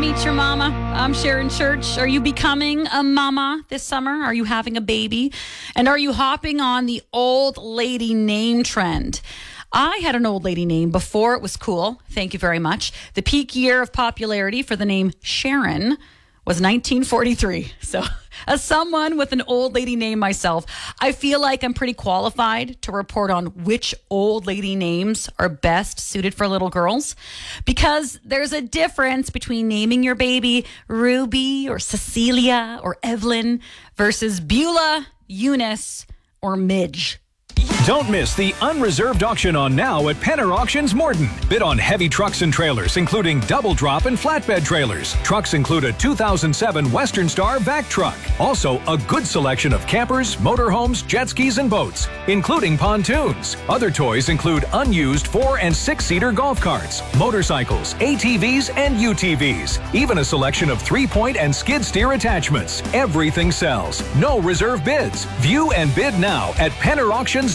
Meet Your Mama. I'm Sharon Church. Are you becoming a mama this summer? Are you having a baby? And are you hopping on the old lady name trend? I had an old lady name before it was cool. Thank you very much. The peak year of popularity for the name Sharon was 1943. So as someone with an old lady name myself, I feel like I'm pretty qualified to report on which old lady names are best suited for little girls, because there's a difference between naming your baby Ruby or Cecilia or Evelyn versus Beulah, Eunice, or Midge. Don't miss the unreserved auction on now at Penner Auctions Morton. Bid on heavy trucks and trailers, including double drop and flatbed trailers. Trucks include a 2007 Western Star vac truck. Also, a good selection of campers, motorhomes, jet skis, and boats, including pontoons. Other toys include unused 4- and 6-seater golf carts, motorcycles, ATVs, and UTVs. Even a selection of 3-point and skid steer attachments. Everything sells. No reserve bids. View and bid now at PennerAuctions.com.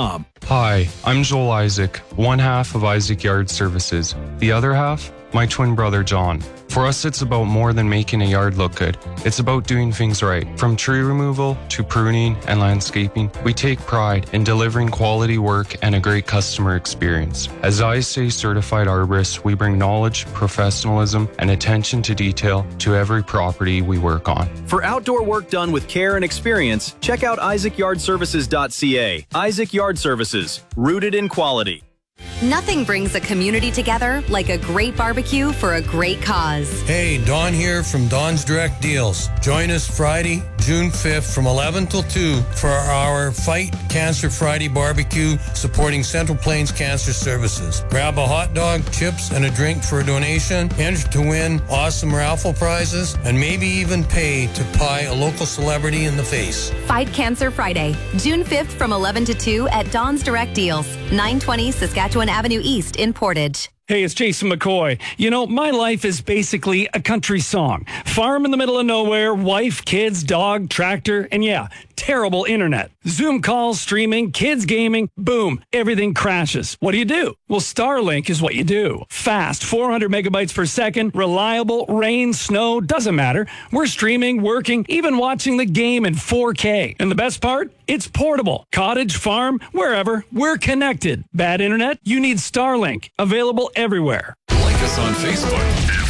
Hi, I'm Joel Isaac, one half of Isaac Yard Services. The other half, my twin brother John. For us, it's about more than making a yard look good. It's about doing things right. From tree removal to pruning and landscaping, we take pride in delivering quality work and a great customer experience. As ISA certified arborists, we bring knowledge, professionalism, and attention to detail to every property we work on. For outdoor work done with care and experience, check out IsaacYardServices.ca. Isaac Yard Services, rooted in quality. Nothing brings a community together like a great barbecue for a great cause. Hey, Don here from Don's Direct Deals. Join us Friday, June 5th from 11 till 2 for our Fight Cancer Friday barbecue supporting Central Plains Cancer Services. Grab a hot dog, chips, and a drink for a donation. Enter to win awesome raffle prizes and maybe even pay to pie a local celebrity in the face. Fight Cancer Friday, June 5th from 11 to 2 at Don's Direct Deals, 920 Saskatchewan Avenue East in Portage. Hey, it's Jason McCoy. You know, my life is basically a country song. Farm in the middle of nowhere, wife, kids, dog, tractor, and yeah, terrible internet. Zoom calls, streaming, kids gaming, boom, everything crashes. What do? Well, Starlink is what you do. Fast, 400 megabytes per second, reliable, rain, snow, doesn't matter. We're streaming, working, even watching the game in 4K. And the best part? It's portable. Cottage, farm, wherever, we're connected. Bad internet? You need Starlink. Available everywhere. Like us on Facebook.